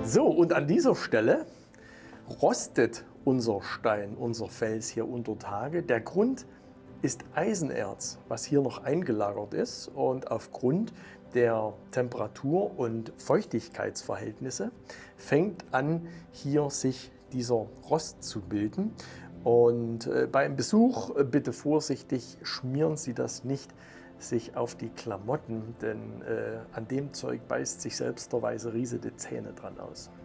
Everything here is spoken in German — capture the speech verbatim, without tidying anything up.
So, und an dieser Stelle rostet unser Stein, unser Fels hier unter Tage. Der Grund ist Eisenerz, was hier noch eingelagert ist, und aufgrund der Temperatur- und Feuchtigkeitsverhältnisse fängt an, hier sich dieser Rost zu bilden. Und äh, beim Besuch äh, bitte vorsichtig, schmieren Sie das nicht sich auf die Klamotten, denn äh, an dem Zeug beißt sich selbst der weiße Riese die Zähne dran aus.